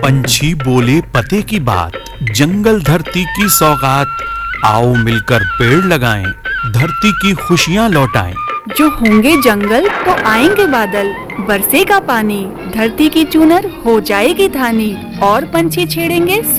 पंछी बोले पते की बात, जंगल धरती की सौगात। आओ मिलकर पेड़ लगाएं, धरती की खुशियां लौटाएं। जो होंगे जंगल तो आएंगे बादल, बरसेगा पानी, धरती की चूनर हो जाएगी धानी और पंछी छेड़ेंगे